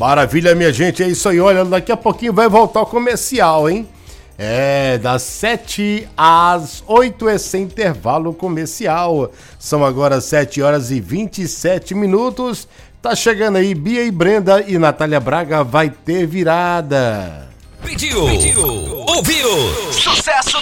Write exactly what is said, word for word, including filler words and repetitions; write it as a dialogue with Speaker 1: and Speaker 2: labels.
Speaker 1: Maravilha, minha gente, é isso aí. Olha, daqui a pouquinho vai voltar o comercial, hein? É, das sete às oito é sem intervalo comercial. São agora sete horas e vinte e sete minutos. Tá chegando aí Bia e Brenda e Natália Braga vai ter virada.
Speaker 2: Pediu, Pediu, ouviu, sucesso